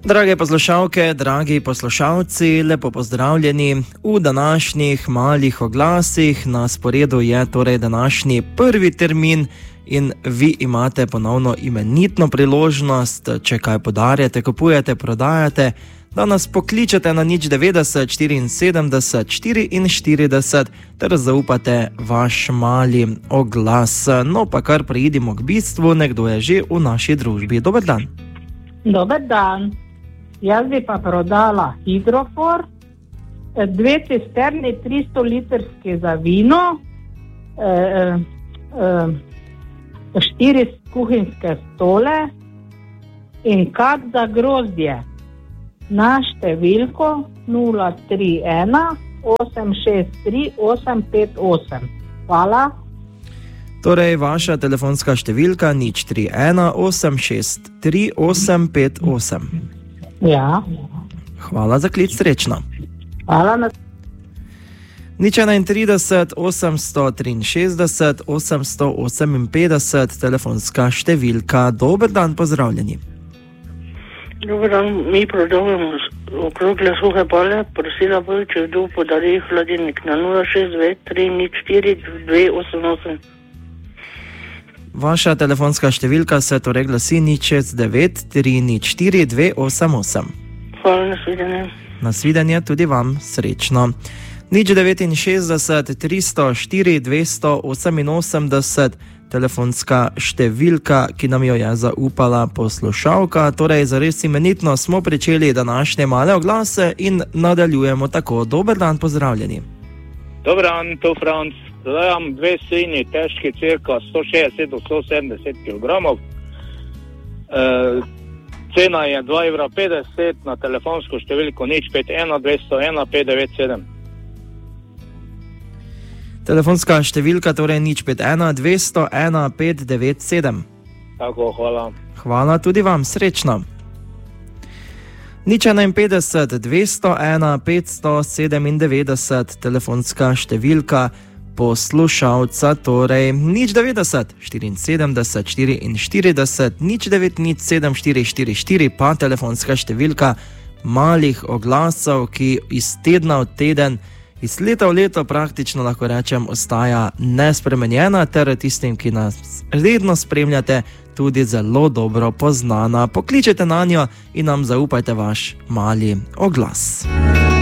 Drage poslušalke, dragi poslušalci, lepo pozdravljeni v današnjih malih oglasih. Na sporedu je torej današnji prvi termin in vi imate ponovno imenitno priložnost, če kaj podarjate, kupujete, prodajate, da nas pokličete na 090 74 44 ter zaupate vaš mali oglas. No pa kar preidimo k bistvu, nekdo je že v naši družbi. Dober dan. Dober dan. Jaz bi pa prodala hidrofor, 2 cisterni 300 litrski za vino, 4 kuhinjske stole in kad za grozdje na številko 031 863 858. Hvala. Torej, vaša telefonska številka 031 863 858. Ja. Hvala za klic, srečno. Hvala na... 031 863 858, telefonska številka. Dober dan, pozdravljeni. Dober dan, mi prodajamo okrogle suhe pale, prosila bi, če kdo podari hladilnik na 062 304 288. Vaša telefonska številka se torej glasi 069 304 288. Hvala, nasvidenje. Nasvidenje tudi vam, srečno. 069 304 288, telefonska številka, ki nam jo je zaupala poslušalka. Torej, zares imenitno smo pričeli današnje male oglase in nadaljujemo tako. Dober dan, pozdravljeni. Dober dan, to Franc. Zadajam 2 svinji, težki cirka 160 do 170 kg. Cena je 2,50 € na telefonsko številko 051 201 597. Telefonska številka torej 051 201 597. Tako, hvala. Hvala tudi vam, srečno. 051 201 597, telefonska številka poslušalca, torej 090 74 44 090 7444, pa telefonska številka malih oglasov, ki iz tedna v teden, iz leta v leto praktično lahko rečem ostaja nespremenjena, ter tistim, ki nas redno spremljate, tudi zelo dobro poznana. Pokličete na njo in nam zaupajte vaš mali oglas.